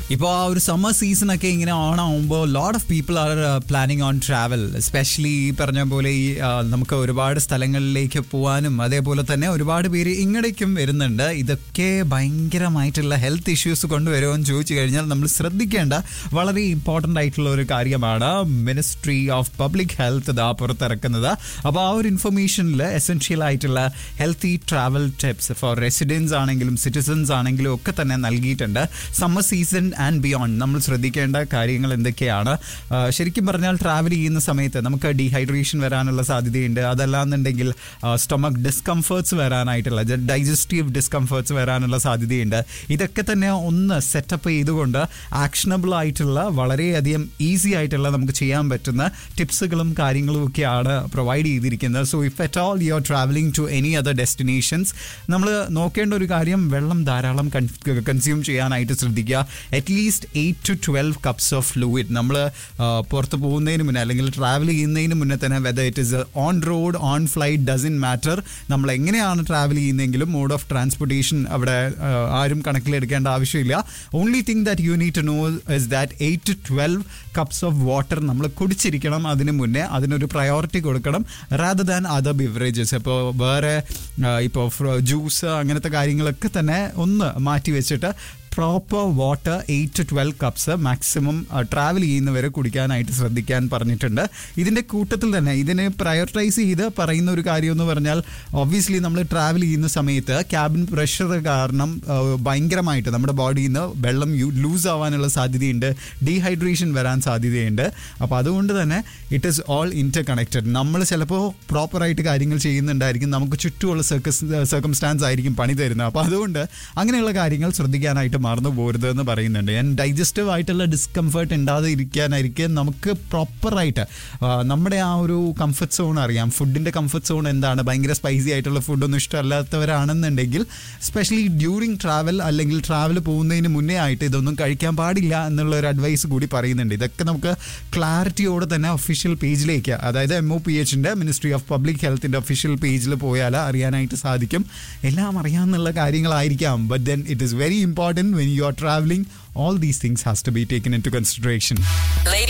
ഇപ്പോൾ ആ ഒരു സമ്മർ സീസണൊക്കെ ഇങ്ങനെ ഓണാകുമ്പോൾ lot of people are planning on travel. Especially ഈ പറഞ്ഞ പോലെ ഈ നമുക്ക് ഒരുപാട് സ്ഥലങ്ങളിലേക്ക് പോകാനും അതേപോലെ തന്നെ ഒരുപാട് പേര് ഇങ്ങടേക്കും വരുന്നുണ്ട്. ഇതൊക്കെ ഭയങ്കരമായിട്ടുള്ള ഹെൽത്ത് ഇഷ്യൂസ് കൊണ്ടുവരുമെന്ന് ചോദിച്ചു കഴിഞ്ഞാൽ നമ്മൾ ശ്രദ്ധിക്കേണ്ട വളരെ ഇമ്പോർട്ടൻ്റ് ആയിട്ടുള്ള ഒരു കാര്യമാണ് മിനിസ്ട്രി ഓഫ് പബ്ലിക് ഹെൽത്ത് ഇതാ പുറത്തിറക്കുന്നത്. അപ്പോൾ ആ ഒരു ഇൻഫർമേഷനിൽ എസെൻഷ്യൽ ആയിട്ടുള്ള healthy travel tips four residence ആണെങ്കിലും സിറ്റിസൺസ് ആണെങ്കിലും ഒക്കെ തന്നെ നൽകിയിട്ടുണ്ട്. സമ്മർ സീസൺ ആൻഡ് ബിയോണ്ട് നമ്മൾ ശ്രദ്ധിക്കേണ്ട കാര്യങ്ങൾ എന്തൊക്കെയാണ്? ശരിക്കും പറഞ്ഞാൽ ട്രാവൽ ചെയ്യുന്ന സമയത്ത് നമുക്ക് ഡീഹൈഡ്രേഷൻ വരാനുള്ള സാധ്യതയുണ്ട്. അതല്ലാന്നുണ്ടെങ്കിൽ സ്റ്റൊമക് ഡിസ്കംഫേർട്സ് വരാനായിട്ടുള്ള ഡൈജസ്റ്റീവ് ഡിസ്കംഫേർട്സ് വരാനുള്ള സാധ്യതയുണ്ട്. ഇതൊക്കെ തന്നെ ഒന്ന് സെറ്റപ്പ് ചെയ്തുകൊണ്ട് ആക്ഷനബിൾ ആയിട്ടുള്ള വളരെയധികം ഈസി ആയിട്ടുള്ള നമുക്ക് ചെയ്യാൻ പറ്റുന്ന ടിപ്സുകളും കാര്യങ്ങളും ഒക്കെയാണ് പ്രൊവൈഡ് ചെയ്തിരിക്കുന്നത്. So if at all you are travelling to any other destinations, നമ്മൾ നോക്കേണ്ട ഒരു കാര്യം വെള്ളം ധാരാളം കൺസ്യൂം ചെയ്യാനായിട്ട് ശ്രദ്ധിക്കുക. At least 8 to 12 cups of fluid. നമ്മൾ പുറത്ത് പോകുന്നതിന് മുന്നേ അല്ലെങ്കിൽ ട്രാവൽ ചെയ്യുന്നതിന് മുന്നേ തന്നെ whether it is on road on flight doesn't matter, നമ്മൾ എങ്ങനെയാണ് ട്രാവൽ ചെയ്യുന്നതെങ്കിലും മോഡ് ഓഫ് ട്രാൻസ്പോർട്ടേഷൻ അവിടെ ആരും കണക്കിലെടുക്കേണ്ട ആവശ്യമില്ല. Only thing that you need to know is that 8 to 12 cups of water നമ്മൾ കുടിച്ചിരിക്കണം. അതിന് മുന്നേ അതിനൊരു പ്രയോറിറ്റി കൊടുക്കണം റാദർ ദാൻ അതർ ബിവറേജസ്. ഇപ്പോൾ വേറെ ഇപ്പോൾ ജ്യൂസ് അങ്ങനത്തെ കാര്യങ്ങളൊക്കെ തന്നെ ഒന്ന് മാറ്റി വെച്ചിട്ട് proper water 8 to 12 cups maximum travel ചെയ്യുന്നവരെ കുടിക്കാനായിട്ട് ശ്രദ്ധിക്കാൻ പറഞ്ഞിട്ടുണ്ട്. ഇതിൻ്റെ കൂട്ടത്തിൽ തന്നെ ഇതിനെ പ്രയോറിറ്റൈസ് ചെയ്ത് പറയുന്ന ഒരു കാര്യം എന്ന് പറഞ്ഞാൽ ഒബ്വിയസ്ലി നമ്മൾ ട്രാവൽ ചെയ്യുന്ന സമയത്ത് ക്യാബിൻ പ്രഷർ കാരണം ഭയങ്കരമായിട്ട് നമ്മുടെ ബോഡിയിൽ നിന്ന് വെള്ളം ലൂസ് ആവാനുള്ള സാധ്യതയുണ്ട്, ഡീഹൈഡ്രേഷൻ വരാൻ സാധ്യതയുണ്ട്. അപ്പോൾ അതുകൊണ്ട് തന്നെ it is all Inter connected. നമ്മൾ ചിലപ്പോൾ പ്രോപ്പറായിട്ട് കാര്യങ്ങൾ ചെയ്യുന്നുണ്ടായിരിക്കും, നമുക്ക് ചുറ്റുമുള്ള സർക്കംസ്റ്റാൻസ് ആയിരിക്കും പണി തരുന്നത്. അപ്പോൾ അതുകൊണ്ട് അങ്ങനെയുള്ള കാര്യങ്ങൾ ശ്രദ്ധിക്കാനായിട്ട് മറന്നു പോരുത് എന്ന് പറയുന്നുണ്ട്. ആൻഡ് ഡൈജസ്റ്റീവ് ആയിട്ടുള്ള ഡിസ്കംഫർട്ട് ഉണ്ടാതെ ഇരിക്കാനായിരിക്കും നമുക്ക് പ്രോപ്പറായിട്ട് നമ്മുടെ ആ ഒരു കംഫർട്ട് സോൺ അറിയാം. ഫുഡിൻ്റെ കംഫർട്ട് സോൺ എന്താണ്? ഭയങ്കര സ്പൈസി ആയിട്ടുള്ള ഫുഡൊന്നും ഇഷ്ടമല്ലാത്തവരാണെന്നുണ്ടെങ്കിൽ സ്പെഷ്യലി ഡ്യൂറിങ് ട്രാവൽ അല്ലെങ്കിൽ ട്രാവൽ പോകുന്നതിന് മുന്നേ ആയിട്ട് ഇതൊന്നും കഴിക്കാൻ പാടില്ല എന്നുള്ളൊരു അഡ്വൈസ് കൂടി പറയുന്നുണ്ട്. ഇതൊക്കെ നമുക്ക് ക്ലാരിറ്റിയോടെ തന്നെ ഒഫീഷ്യൽ പേജിലേക്ക്, അതായത് MOPHൻ്റെ മിനിസ്ട്രി ഓഫ് പബ്ലിക് ഹെൽത്തിൻ്റെ ഒഫീഷ്യൽ പേജിൽ പോയാൽ അറിയാനായിട്ട് സാധിക്കും. എല്ലാം അറിയാമെന്നുള്ള കാര്യങ്ങളായിരിക്കാം, but then it is very important when you are traveling, all these things has to be taken into consideration.